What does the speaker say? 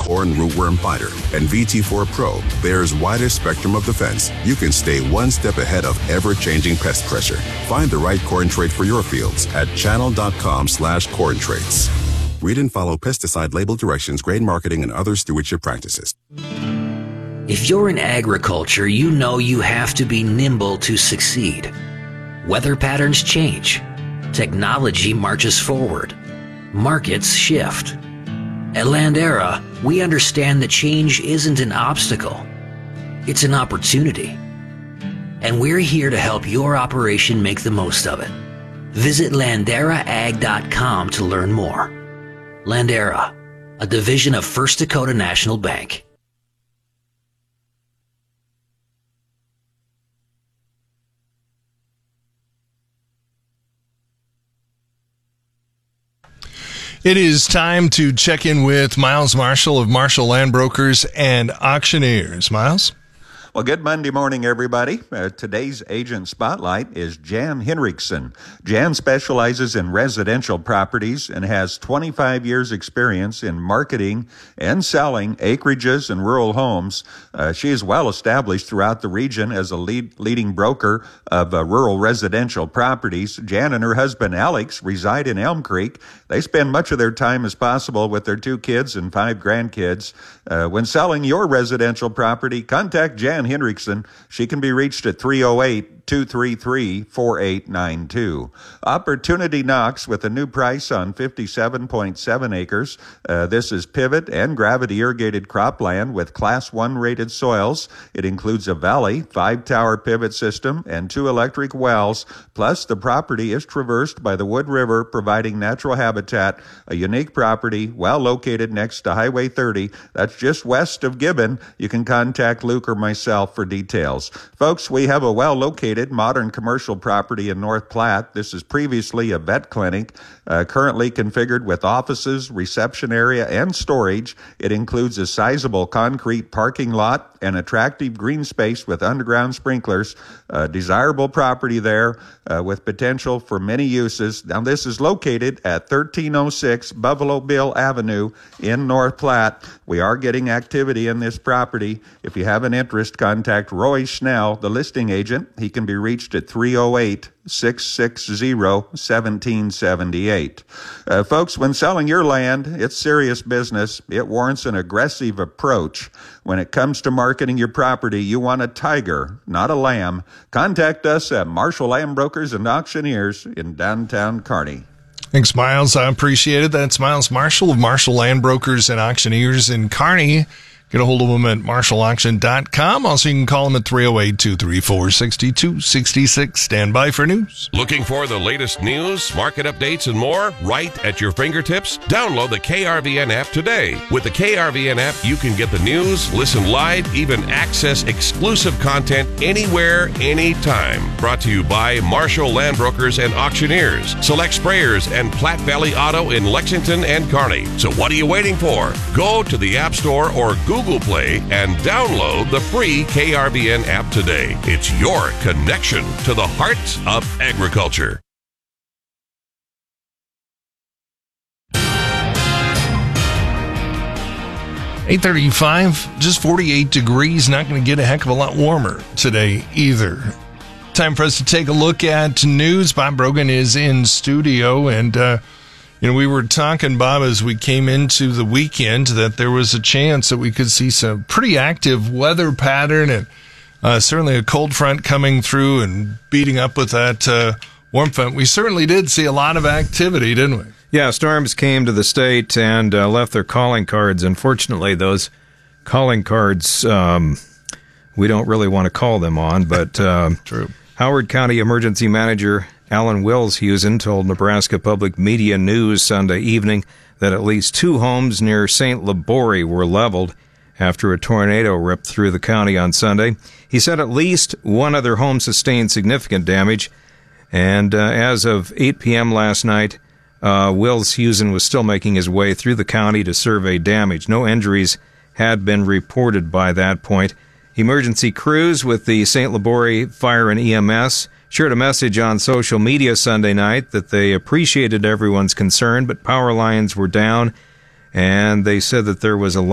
corn rootworm fighter, and VT4 Pro bears wider spectrum of defense. You can stay one step ahead of ever-changing pest pressure. Find the right corn trait for your fields at channel.com/corn traits. Read and follow pesticide label directions, grain marketing, and other stewardship practices. If you're in agriculture, you know you have to be nimble to succeed. Weather patterns change. Technology marches forward. Markets shift. At Landera, we understand that change isn't an obstacle. It's an opportunity. And we're here to help your operation make the most of it. Visit LanderaAg.com to learn more. Landera, a division of First Dakota National Bank. It is time to check in with Miles Marshall of Marshall Land Brokers and Auctioneers. Miles? Well, good Monday morning, everybody. Today's agent spotlight is Jan Henriksen. Jan specializes in residential properties and has 25 years experience in marketing and selling acreages and rural homes. She is well established throughout the region as a leading broker of rural residential properties. Jan and her husband, Alex, reside in Elm Creek. They spend much of their time as possible with their 2 kids and 5 grandkids. When selling your residential property, contact Jan Henriksen. She can be reached at 308-233-4892. Opportunity knocks with a new price on 57.7 acres. This is pivot and gravity irrigated cropland with Class 1 rated soils. It includes a valley, 5-tower pivot system, and 2 electric wells. Plus, the property is traversed by the Wood River, providing natural habitat. A unique property, well located next to Highway 30. That's just west of Gibbon. You can contact Luke or myself for details. Folks, we have a well-located modern commercial property in North Platte. This is previously a vet clinic, currently configured with offices, reception area, and storage. It includes a sizable concrete parking lot and attractive green space with underground sprinklers. Desirable property there with potential for many uses. Now, this is located at 1306 Buffalo Bill Avenue in North Platte. We are getting activity in this property. If you have an interest, contact Roy Schnell, the listing agent. He can be reached at 308-660-1778. Folks, when selling your land, it's serious business. It warrants an aggressive approach. When it comes to marketing your property, you want a tiger, not a lamb. Contact us at Marshall Land Brokers and Auctioneers in downtown Kearney. Thanks, Miles. I appreciate it. That's Miles Marshall of Marshall Land Brokers and Auctioneers in Kearney. Get a hold of them at marshallauction.com. Also, you can call them at 308-234-6266. Stand by for news. Looking for the latest news, market updates, and more right at your fingertips? Download the KRVN app today. With the KRVN app, you can get the news, listen live, even access exclusive content anywhere, anytime. Brought to you by Marshall Land Brokers and Auctioneers. Select sprayers and Platte Valley Auto in Lexington and Kearney. So what are you waiting for? Go to the App Store or Google Play and download the free KRVN app today. It's your connection to the heart of agriculture. $8:35, just 48 degrees. Not going to get a heck of a lot warmer today either. Time for us to take a look at news. Bob Brogan is in studio, and we were talking, Bob, as we came into the weekend, that there was a chance that we could see some pretty active weather pattern, and certainly a cold front coming through and beating up with that warm front. We certainly did see a lot of activity, didn't we? Yeah, storms came to the state and left their calling cards. Unfortunately, those calling cards, we don't really want to call them on, but True. Howard County Emergency Manager Alan Wills-Husen told Nebraska Public Media News Sunday evening that at least 2 homes near St. Laborie were leveled after a tornado ripped through the county on Sunday. He said at least 1 other home sustained significant damage, and as of 8 p.m. last night, Wills-Husen was still making his way through the county to survey damage. No injuries had been reported by that point. Emergency crews with the St. Laborie Fire and EMS shared a message on social media Sunday night that they appreciated everyone's concern, but power lines were down, and they said that there was a